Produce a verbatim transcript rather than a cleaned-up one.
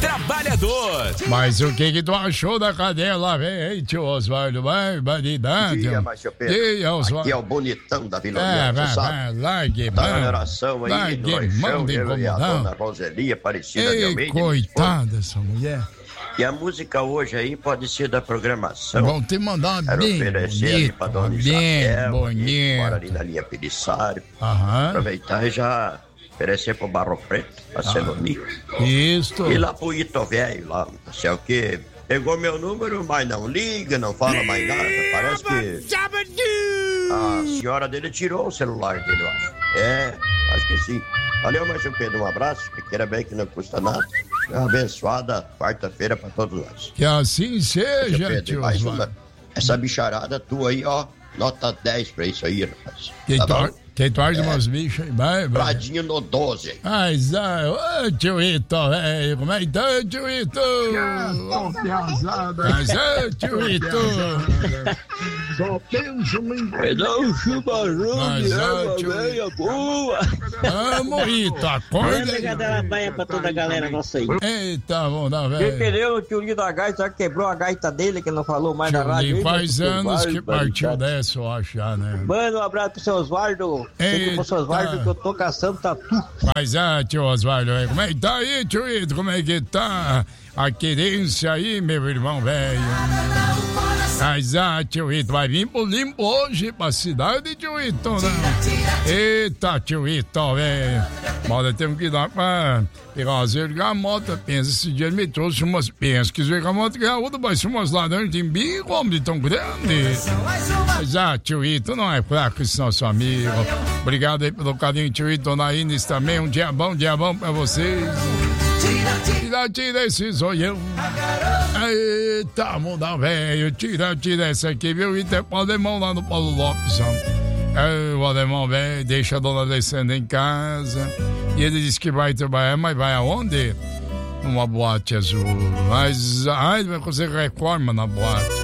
trabalhador. Mas o que que tu achou da cadela, velho, tio Osvaldo? Barbaridade. Dia, Márcio Pedro. Dia, Osvaldo. Aqui é o bonitão da Vila É, União, vai, você sabe. vai, largue Tá mão. na oração aí, Largue do mão Reixão, de eu e a incomodar. dona Roseli Aparecida de Ei, Almeida. minha esposa. coitada essa mulher. E a música hoje aí pode ser da programação. Vão te mandar uma Quero bem oferecer ali pra bonita, dona bem Isabel, que bonita. mora ali na linha Pirissário. Aham. Aproveitar e já oferecer pro Barro Preto, a Celoni. Isso. E lá pro Ito Velho, lá, não sei o que. Pegou meu número, mas não liga, não fala mais nada. Parece que a senhora dele tirou o celular dele, eu acho. É, acho que sim. Valeu, Márcio Pedro, um abraço. Pequena bem que não custa nada. Uma abençoada quarta-feira pra todos nós. Que assim seja, Pedro, tio mais Osvaldo. uma. Essa bicharada tua aí, ó. Nota dez pra isso aí, rapaz. Quem Tá bom? tor- Quem torce umas bichas aí, vai, vai. Pradinho no doze. Ai, Zé, ô tio Ito, velho, como é que tá, tio Ito? Mas é, tio Ito. Só penso em... Dá um chumarrão Mas de é, água tio velha boa. Vamos, Ito, acorda aí. Brigadeira baia pra toda a galera nossa aí. Eita, vamos dar, Quem velho. perdeu o tio da gaita, já quebrou a gaita dele, que não falou mais na rádio. Tio, aí, faz né? anos que Vai, partiu vai. dessa, eu acho, já, né? Manda um abraço pro seu Osvaldo. Sempre pro seu Osvaldo, que eu tô caçando tatu. Mas é, tio Osvaldo, velho, como é que tá aí, tio Ito? Como é que tá a querência aí, meu irmão, velho? Mas é, tio Ito, vai vir pro limpo hoje pra cidade, tio Ito, né? Eita, tio Ito, velho. Moda temos que ir lá pra pegar umas vergamotas. Pensa, esse dia ele me trouxe umas pensa que as vergamotas que a outra vai ser umas laranjas de bico, homem, tão grande. Mas ah, tio Ito, não é fraco esse nosso amigo. Obrigado aí pelo carinho, tio Ito, Dona Inês também. Um dia bom, um dia bom pra vocês. Tira, tira esse zoião. Eita, muda velho. Tira, tira essa aqui, viu? E tem o alemão lá no Paulo Lopes, ó. É, o alemão velho deixa a dona Alessandra em casa. E ele disse que vai trabalhar, mas vai aonde? Numa boate azul. Mas, ai, vai fazer reforma na boate.